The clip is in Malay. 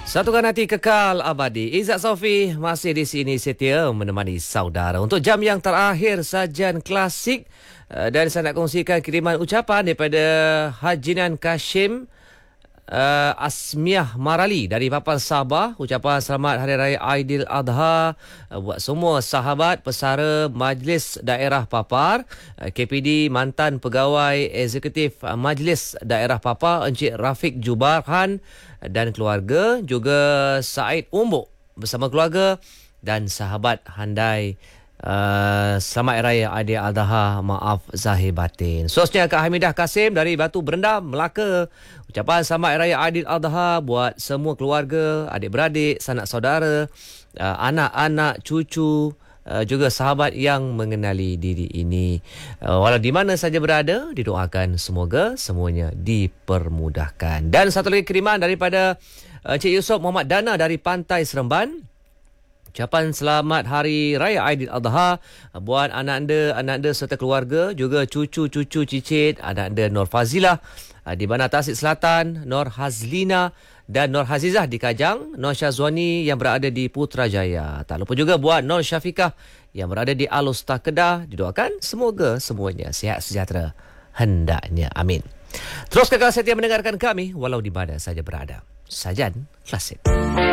Satukan hati kekal abadi. Izzat Sofi masih di sini setia menemani saudara untuk jam yang terakhir sajian klasik. Dan saya nak kongsikan kiriman ucapan daripada Hajinan Kashim Asmiah Marali dari Papan Sabah. Ucapan selamat Hari Raya Aidiladha buat semua sahabat pesara Majlis Daerah Papar, KPD mantan pegawai eksekutif Majlis Daerah Papar Encik Rafiq Jubarhan dan keluarga, juga Said Umbuk bersama keluarga dan sahabat handai. Selamat Raya Aidiladha, maaf zahir batin. Sosnya Kak Hamidah Kasim dari Batu Berendam, Melaka. Ucapan selamat Raya Aidiladha buat semua keluarga, adik-beradik, sanak saudara, anak-anak, cucu, juga sahabat yang mengenali diri ini. Walau di mana saja berada, didoakan semoga semuanya dipermudahkan. Dan satu lagi kiriman daripada Encik Yusof Muhammad Dana dari Pantai Seremban. Ucapan selamat Hari Raya Aidiladha buat anak anda serta keluarga, juga cucu-cucu cicit anak anda Nur Fazilah di Bandar Tasik Selatan, Nur Hazlina dan Nur Hazizah di Kajang, Nur Syazwani yang berada di Putrajaya. Tak lupa juga buat Nur Syafiqah yang berada di Alustar Kedah. Didoakan semoga semuanya sihat sejahtera hendaknya. Amin. Terus kekal setia mendengarkan kami walau di mana saja berada. Sajian klasik.